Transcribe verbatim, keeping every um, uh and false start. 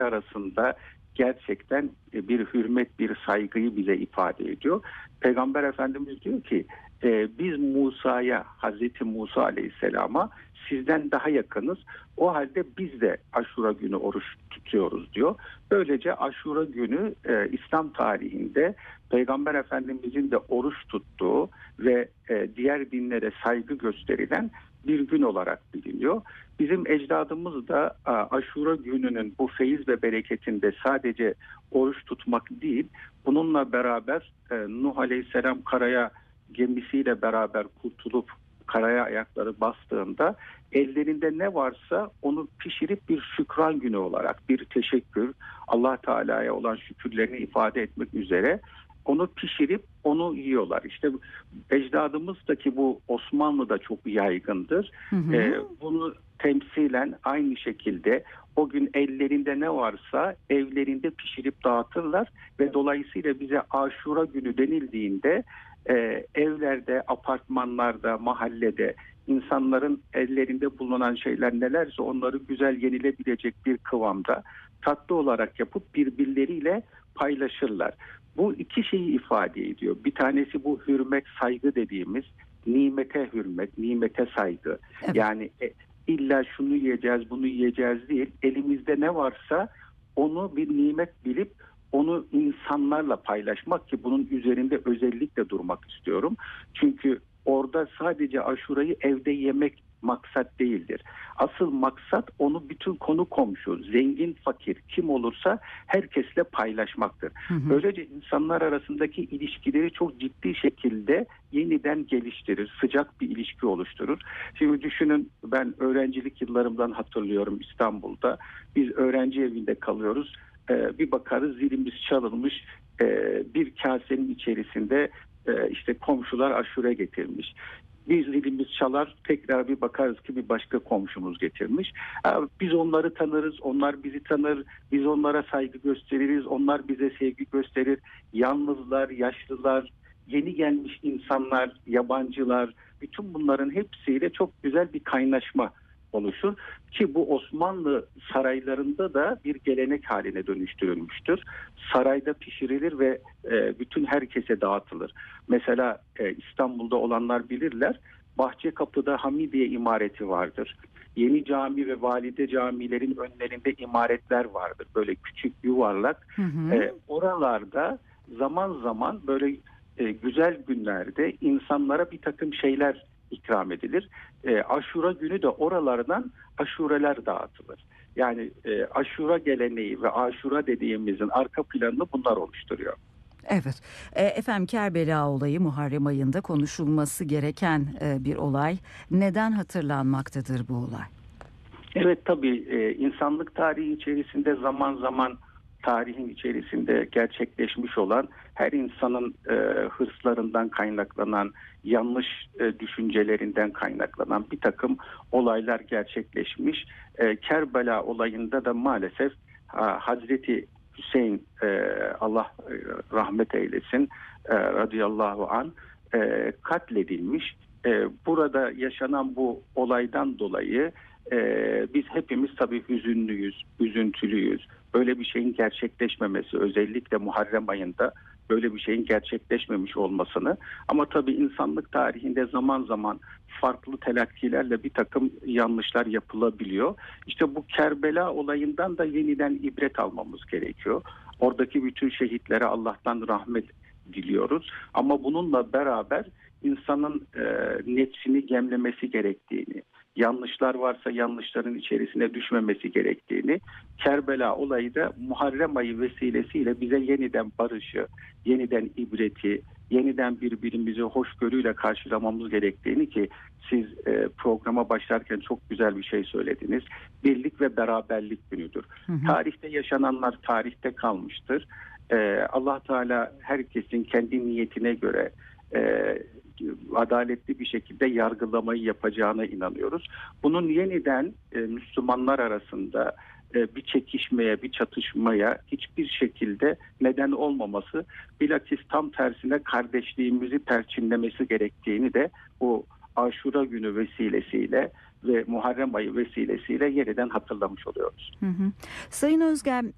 arasında gerçekten bir hürmet, bir saygıyı bize ifade ediyor. Peygamber Efendimiz diyor ki e, biz Musa'ya, Hazreti Musa Aleyhisselam'a sizden daha yakınız. O halde biz de Aşura günü oruç tutuyoruz diyor. Böylece Aşura günü e, İslam tarihinde Peygamber Efendimizin de oruç tuttuğu ve e, diğer dinlere saygı gösterilen bir gün olarak biliniyor. Bizim ecdadımız da Aşura gününün bu feyiz ve bereketinde sadece oruç tutmak değil, bununla beraber Nuh Aleyhisselam karaya gemisiyle beraber kurtulup karaya ayakları bastığında ellerinde ne varsa onu pişirip bir şükran günü olarak, bir teşekkür, Allah Teala'ya olan şükürlerini ifade etmek üzere onu pişirip onu yiyorlar. İşte ecdadımızdaki bu Osmanlı'da çok yaygındır. Hı hı. Ee, bunu temsilen aynı şekilde o gün ellerinde ne varsa evlerinde pişirip dağıtırlar ve dolayısıyla bize Aşura günü denildiğinde e, evlerde, apartmanlarda, mahallede insanların ellerinde bulunan şeyler nelerse onları güzel yenilebilecek bir kıvamda tatlı olarak yapıp birbirleriyle paylaşırlar. Bu iki şeyi ifade ediyor. Bir tanesi bu hürmet, saygı dediğimiz nimete hürmet, nimete saygı. Evet. Yani e, illa şunu yiyeceğiz, bunu yiyeceğiz değil. Elimizde ne varsa onu bir nimet bilip onu insanlarla paylaşmak, ki bunun üzerinde özellikle durmak istiyorum. Çünkü orada sadece aşurayı evde yemek maksat değildir. Asıl maksat onu bütün konu komşu, zengin, fakir kim olursa herkesle paylaşmaktır. Hı hı. Böylece insanlar arasındaki ilişkileri çok ciddi şekilde yeniden geliştirir, sıcak bir ilişki oluşturur. Şimdi düşünün, ben öğrencilik yıllarımdan hatırlıyorum İstanbul'da. Biz öğrenci evinde kalıyoruz. Ee, bir bakarız zilimiz çalınmış, ee, bir kasenin içerisinde e, işte komşular aşure getirmiş. Biz zilimiz çalar, tekrar bir bakarız ki bir başka komşumuz getirmiş. Biz onları tanırız, onlar bizi tanır, biz onlara saygı gösteririz, onlar bize sevgi gösterir. Yalnızlar, yaşlılar, yeni gelmiş insanlar, yabancılar, bütün bunların hepsiyle çok güzel bir kaynaşma oluşur. Ki bu Osmanlı saraylarında da bir gelenek haline dönüştürülmüştür. Sarayda pişirilir ve e, bütün herkese dağıtılır. Mesela e, İstanbul'da olanlar bilirler. Bahçekapı'da Hamidiye imareti vardır. Yeni Cami ve Valide camilerin önlerinde imaretler vardır. Böyle küçük, yuvarlak. Hı hı. E, oralarda zaman zaman böyle e, güzel günlerde insanlara bir takım şeyler ikram edilir. E, Aşura günü de oralardan aşureler dağıtılır. Yani e, aşura geleneği ve aşura dediğimizin arka planını bunlar oluşturuyor. Evet. E, efendim, Kerbela olayı Muharrem ayında konuşulması gereken e, bir olay. Neden hatırlanmaktadır bu olay? Evet, tabii e, insanlık tarihi içerisinde zaman zaman tarihin içerisinde gerçekleşmiş olan, her insanın e, hırslarından kaynaklanan, yanlış e, düşüncelerinden kaynaklanan bir takım olaylar gerçekleşmiş. E, Kerbela olayında da maalesef ha, Hazreti Hüseyin, e, Allah e, rahmet eylesin, e, radıyallahu an e, katledilmiş. E, burada yaşanan bu olaydan dolayı Ee, biz hepimiz tabii hüzünlüyüz, üzüntülüyüz. Böyle bir şeyin gerçekleşmemesi, özellikle Muharrem ayında böyle bir şeyin gerçekleşmemiş olmasını, ama tabii insanlık tarihinde zaman zaman farklı telakkilerle bir takım yanlışlar yapılabiliyor. İşte bu Kerbela olayından da yeniden ibret almamız gerekiyor. Oradaki bütün şehitlere Allah'tan rahmet diliyoruz. Ama bununla beraber insanın e, nefsini gemlemesi gerektiğini, yanlışlar varsa yanlışların içerisine düşmemesi gerektiğini, Kerbela olayı da Muharrem ayı vesilesiyle bize yeniden barışı, yeniden ibreti, yeniden birbirimizi hoşgörüyle karşılamamız gerektiğini, ki siz e, programa başlarken çok güzel bir şey söylediniz. Birlik ve beraberlik günüdür. Hı hı. Tarihte yaşananlar tarihte kalmıştır. E, Allah Teala herkesin kendi niyetine göre e, adaletli bir şekilde yargılamayı yapacağına inanıyoruz. Bunun yeniden e, Müslümanlar arasında e, bir çekişmeye, bir çatışmaya hiçbir şekilde neden olmaması, bilakis tam tersine kardeşliğimizi perçinlemesi gerektiğini de bu Aşura günü vesilesiyle ve Muharrem ayı vesilesiyle yeniden hatırlamış oluyoruz. Hı hı. Sayın Özgen,